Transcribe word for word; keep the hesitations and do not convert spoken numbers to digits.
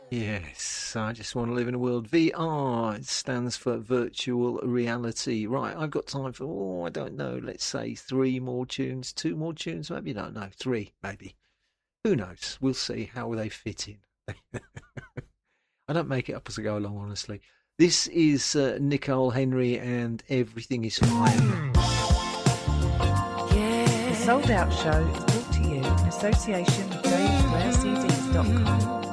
Yes, I just want to live in a world. V R it stands for virtual reality. Right, I've got time for, oh, I don't know, let's say three more tunes, two more tunes, maybe, no, no, three, maybe. Who knows? We'll see how they fit in. I don't make it up as I go along, honestly. This is uh, Nicole Henry and Everything is Fine. The Sold Out Show is brought to you in association with Dave's Rare C Ds dot com.